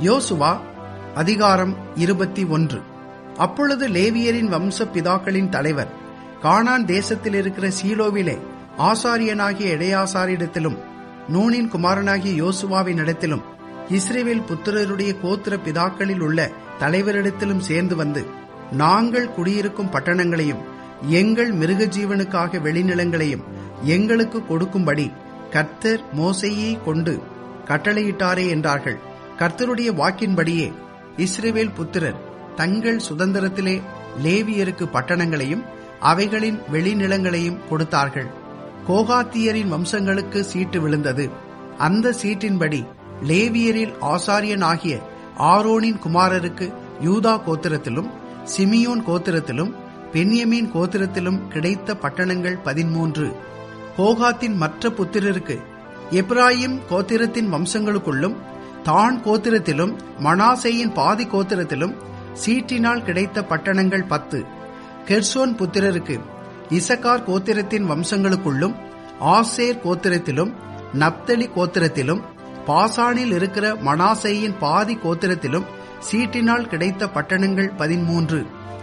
யோசுவா அதிகாரம் 21. அப்பொழுது லேவியரின் வம்ச பிதாக்களின் தலைவர் கானான் தேசத்தில் இருக்கிற சீலோவிலே ஆசாரியனாகிய எலெயாசாரிடத்திலும் நூனின் குமாரனாகிய யோசுவாவின் இடத்திலும் இஸ்ரவேல் புத்திரருடைய கோத்திர பிதாக்களில் உள்ள தலைவரிடத்திலும் சேர்ந்து வந்து, நாங்கள் குடியிருக்கும் பட்டணங்களையும் எங்கள் மிருக ஜீவனுக்காக வெளிநிலங்களையும் எங்களுக்கு கொடுக்கும்படி கர்த்தர் மோசேயை கொண்டு கட்டளையிட்டாரே என்றார்கள். கர்த்தருடைய வாக்கின்படியே இஸ்ரவேல் புத்திரர் தங்கள் சுதந்திரத்திலே லேவியருக்கு பட்டணங்களையும் அவைகளின் வெளிநிலங்களையும் கொடுத்தார்கள். கோகாத்தியரின் வம்சங்களுக்கு சீட்டு விழுந்தது. அந்த சீட்டின்படி லேவியரில் ஆசாரியனாகிய ஆரோனின் குமாரருக்கு யூதா கோத்திரத்திலும் சிமியோன் கோத்திரத்திலும் பென்யமீன் கோத்திரத்திலும் கிடைத்த பட்டணங்கள் 13. கோகாத்தின் மற்ற புத்திரருக்கு எப்ராயிம் கோத்திரத்தின் வம்சங்களுக்குள்ளும் தான் கோத்திரத்திலும் மனாசேயின் பாதி கோத்திரத்திலும் சீட்டினால் கிடைத்த பட்டணங்கள் 10. கெர்சோன் புத்திரருக்கு இசக்கார் கோத்திரத்தின் வம்சங்களுக்குள்ளும் ஆசேர் கோத்திரத்திலும் நப்தலி கோத்திரத்திலும் பாசானில் இருக்கிற மனாசேயின் பாதி கோத்திரத்திலும் சீட்டினால் கிடைத்த பட்டணங்கள் 13.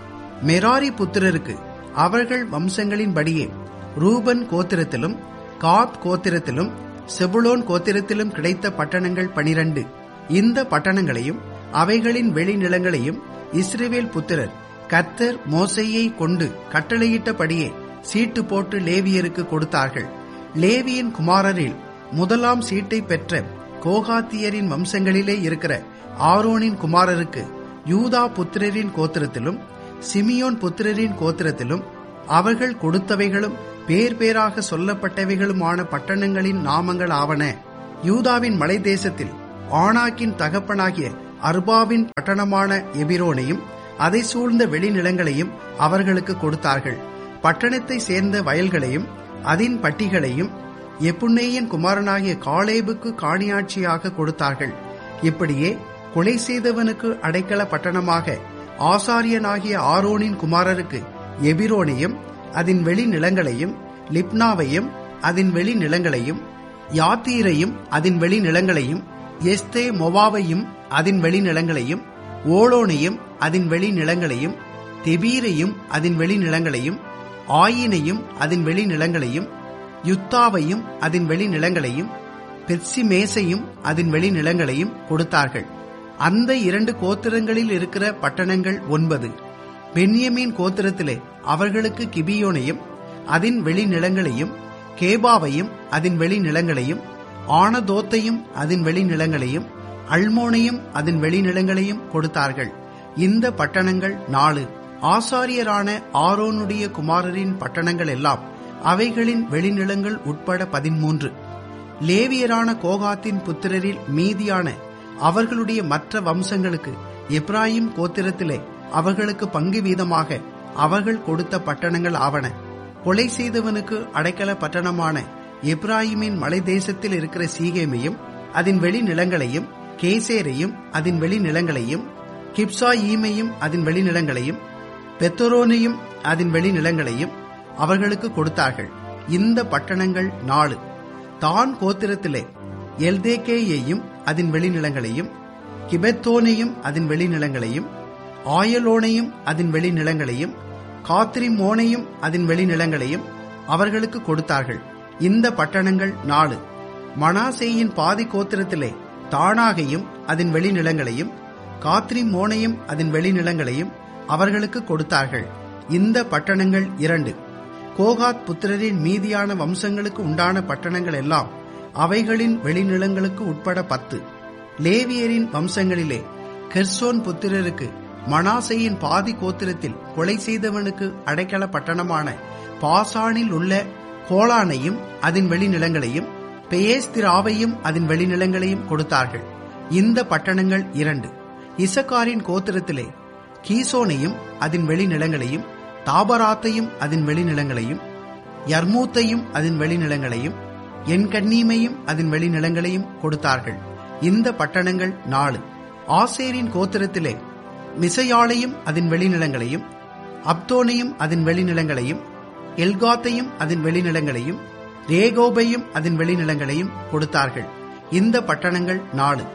மெராரி புத்திரருக்கு அவர்கள் வம்சங்களின்படியே ரூபன் கோத்திரத்திலும் காத் கோத்திரத்திலும் செபுலோன் கோத்திரத்திலும் கிடைத்த பட்டணங்கள் 12. இந்த பட்டணங்களையும் அவைகளின் வெளிநிலங்களையும் இஸ்ரவேல் புத்திரர் கர்த்தர் மோசேயை கொண்டு கட்டளையிட்டபடியே சீட்டு போட்டு லேவியருக்கு கொடுத்தார்கள். லேவியின் குமாரரில் முதலாம் சீட்டை பெற்ற கோகாத்தியரின் வம்சங்களிலே இருக்கிற ஆரோனின் குமாரருக்கு யூதா புத்திரரின் கோத்திரத்திலும் சிமியோன் புத்திரரின் கோத்திரத்திலும் அவர்கள் கொடுத்தவைகளும் பேர் பேராக சொல்லப்பட்டவைகளுமான பட்டணங்களின் நாமங்கள் ஆவன. யூதாவின் மலை தேசத்தில் ஆனாக்கின் தகப்பனாகிய அர்பாவின் பட்டணமான எபிரோனையும் அதை சூழ்ந்த வெளிநிலங்களையும் அவர்களுக்கு கொடுத்தார்கள். பட்டணத்தை சேர்ந்த வயல்களையும் அதின் பட்டிகளையும் எப்புன்னேயின் குமாரனாகிய காலேபுக்கு காணியாட்சியாக கொடுத்தார்கள். இப்படியே கொலை செய்தவனுக்கு அடைக்கல பட்டணமாக ஆசாரியனாகிய ஆரோனின் குமாரருக்கு எபிரோனையும் அதன் வெளிநிலங்களையும் லிப்னாவையும் அதன் வெளிநிலங்களையும் யாத்தீரையும் அதன் வெளிநிலங்களையும் எஸ்தே மொவாவையும் அதன் வெளிநிலங்களையும் ஓலோனையும் அதன் வெளிநிலங்களையும் தெபீரையும் அதன் வெளிநிலங்களையும் ஆயினையும் அதன் வெளிநிலங்களையும் யுத்தாவையும் அதன் வெளிநிலங்களையும் பெத்சிமேசையும் அதன் வெளிநிலங்களையும் கொடுத்தார்கள். அந்த 2 கோத்திரங்களில் இருக்கிற பட்டணங்கள் 9. பென்யமீன் கோத்திரத்திலே அவர்களுக்கு கிபியோனையும் அதன் வெளிநிலங்களையும் கேபாவையும் அதன் வெளிநிலங்களையும் ஆனதோத்தையும் அதன் வெளிநிலங்களையும் அல்மோனையும் அதன் வெளிநிலங்களையும் கொடுத்தார்கள். இந்த பட்டணங்கள் 4. ஆசாரியரான ஆரோனுடைய குமாரரின் பட்டணங்கள் எல்லாம் அவைகளின் வெளிநிலங்கள் உட்பட 13. லேவியரான கோகாத்தின் புத்திரரில் மீதியான அவர்களுடைய மற்ற வம்சங்களுக்கு எப்ராயிம் கோத்திரத்திலே அவர்களுக்கு பங்கு வீதமாக அவர்கள் கொடுத்த பட்டணங்கள் ஆவன. கொலை செய்தவனுக்கு அடைக்கல பட்டணமான எப்ராயிமின் மலை தேசத்தில் இருக்கிற சீகேமையும் அதன் வெளிநிலங்களையும் கேசேரையும் அதன் வெளிநிலங்களையும் கிப்சாயீமையும் அதன் வெளிநிலங்களையும் பெத்தரோனையும் அதன் வெளிநிலங்களையும் அவர்களுக்கு கொடுத்தார்கள். இந்த பட்டணங்கள் 4. தான் கோத்திரத்திலே எல்தேக்கேயையும் அதன் வெளிநிலங்களையும் கிபெத்தோனையும் அதன் வெளிநிலங்களையும் ஆயலோனையும் அதன் வெளிநிலங்களையும் காத்ரிமோனையும் அதன் வெளிநிலங்களையும் அவர்களுக்கு கொடுத்தார்கள். இந்த பட்டணங்கள் 4. மனாசேயின் பாதி கோத்திரத்திலே தானாகையும் அதன் வெளிநிலங்களையும் காத்ரிமோனையும் அதன் வெளிநிலங்களையும் அவர்களுக்கு கொடுத்தார்கள். இந்த பட்டணங்கள் 2. கோகாத் புத்திரரின் மீதியான வம்சங்களுக்கு உண்டான பட்டணங்கள் எல்லாம் அவைகளின் வெளிநிலங்களுக்கு உட்பட 10. லேவியரின் வம்சங்களிலே கெர்சோன் புத்திரருக்கு மனாசேயின் பாதி கோத்திரத்தில் கொலை செய்தவனுக்கு அடைக்கல பட்டணமான பாசானில் உள்ள கோலானையும் அதன் வெளிநிலங்களையும் பெயேஸ்திராவையும் அதன் வெளிநிலங்களையும் கொடுத்தார்கள். இந்த பட்டணங்கள் 2. இசக்காரின் கோத்திரத்திலே கீசோனையும் அதன் வெளிநிலங்களையும் தாபராத்தையும் அதன் வெளிநிலங்களையும் யர்மூத்தையும் அதன் வெளிநிலங்களையும் என்கன்னீமையும் அதன் வெளிநிலங்களையும் கொடுத்தார்கள். இந்த பட்டணங்கள் 4. ஆசேரின் கோத்திரத்திலே மிசையாளையும் அதன் வெளிநிலங்களையும் அப்தோனையும் அதன் வெளிநிலங்களையும் எல்காத்தையும் அதன் வெளிநிலங்களையும் ரேகோபையும் அதன் வெளிநிலங்களையும் கொடுத்தார்கள். இந்த பட்டணங்கள் 4.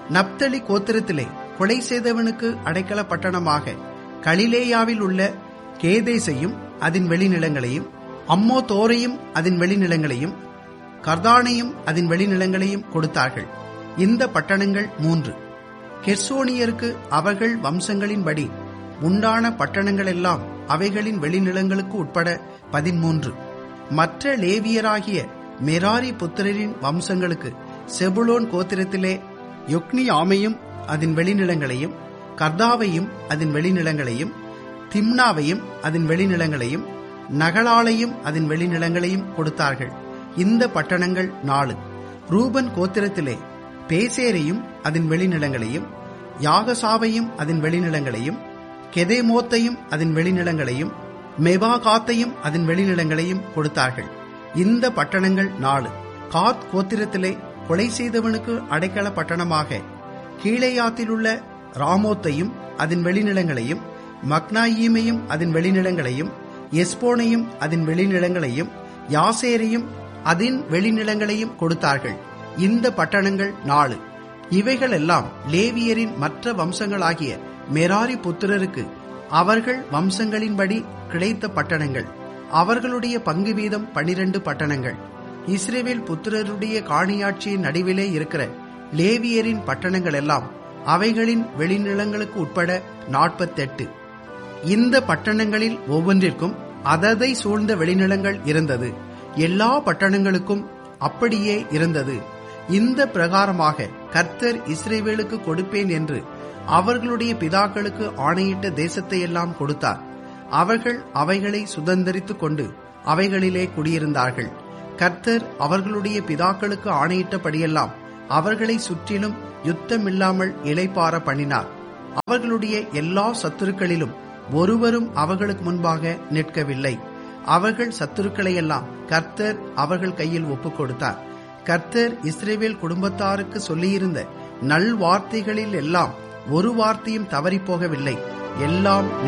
நப்தலி கோத்திரத்திலே கொலை செய்தவனுக்கு அடைக்கல பட்டணமாக கலிலேயாவில் உள்ள கேதேசையும் அதன் வெளிநிலங்களையும், அம்மோதோரையும் அதன் வெளிநிலங்களையும், கர்தானையும் அதன் வெளிநிலங்களையும் கொடுத்தார்கள். இந்த பட்டணங்கள் 3. கெர்சோனியருக்கு அவர்கள் வம்சங்களின்படி உண்டான பட்டணங்களெல்லாம் அவைகளின் வெளிநிலங்களுக்கு உட்பட 13. மற்ற லேவியராகிய மெராரி புத்திரரின் வம்சங்களுக்கு செபுலோன் கோத்திரத்திலே யொக்னியாமையும் அதன் வெளிநிலங்களையும், கர்தாவையும் அதன் வெளிநிலங்களையும், திம்னாவையும் அதன் வெளிநிலங்களையும், நகலாலையும் அதன் வெளிநிலங்களையும் கொடுத்தார்கள். இந்த பட்டணங்கள் 4. ரூபன் கோத்திரத்திலே பேசேரையும் அதன் வெளிநிலங்களையும், யாகசாவையும் அதன் வெளிநிலங்களையும், கெதேமோத்தையும் அதன் வெளிநிலங்களையும், மெபாகாத்தையும் அதன் வெளிநிலங்களையும் கொடுத்தார்கள். இந்த பட்டணங்கள் 4. காத் கோத்திரத்திலே கொலை செய்தவனுக்கு அடைக்கல பட்டணமாக கீலேயாத்திலுள்ள ராமோத்தையும் அதன் வெளிநிலங்களையும், மக்னாயீமையும் அதன் வெளிநிலங்களையும், எஸ்போனையும் அதன் வெளிநிலங்களையும், யாசேரையும் அதன் வெளிநிலங்களையும் கொடுத்தார்கள். இந்த பட்டணங்கள் 4. இவைகளெல்லாம் லேவியரின் மற்ற வம்சங்களாகிய மெராரி புத்திரருக்கு அவர்கள் வம்சங்களின்படி கிடைத்த பட்டணங்கள். அவர்களுடைய பங்கு வீதம் 12 பட்டணங்கள். இஸ்ரவேல் புத்திரருடைய காணியாட்சியின் நடுவிலே இருக்கிற லேவியரின் பட்டணங்கள் எல்லாம் அவைகளின் வெளிநிலங்களுக்கு உட்பட 48. இந்த பட்டணங்களில் ஒவ்வொன்றிற்கும் அததை சூழ்ந்த வெளிநிலங்கள் இருந்தது. எல்லா பட்டணங்களுக்கும் அப்படியே இருந்தது. இந்த பிரகாரமாக கர்த்தர் இஸ்ரவேலுக்கு கொடுப்பேன் என்று அவர்களுடைய பிதாக்களுக்கு ஆணையிட்ட தேசத்தை எல்லாம் கொடுத்தார். அவர்கள் அவைகளை சுதந்தரித்துக் கொண்டு அவைகளிலே குடியிருந்தார்கள். கர்த்தர் அவர்களுடைய பிதாக்களுக்கு ஆணையிட்டபடியெல்லாம் அவர்களை சுற்றிலும் யுத்தமில்லாமல் இளைப்பாற பண்ணினார். அவர்களுடைய எல்லா சத்துருக்களிலும் ஒருவரும் அவர்களுக்கு முன்பாக நிற்கவில்லை. அவர்கள் சத்துருக்களையெல்லாம் கர்த்தர் அவர்கள் கையில் ஒப்புக் கொடுத்தார். கர்த்தர் இஸ்ரவேல் குடும்பத்தாருக்கு சொல்லியிருந்த நல் வார்த்தைகளில் எல்லாம் ஒரு வார்த்தையும் தவறிப்போகவில்லை. எல்லாம்